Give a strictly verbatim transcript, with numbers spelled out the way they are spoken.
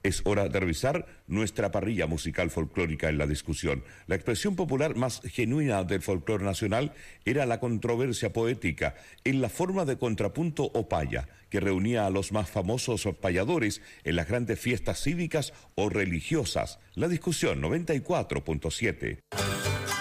Es hora de revisar nuestra parrilla musical folclórica en la discusión. La expresión popular más genuina del folclore nacional era la controversia poética, en la forma de contrapunto o paya, que reunía a los más famosos payadores en las grandes fiestas cívicas o religiosas. La discusión noventa y cuatro punto siete.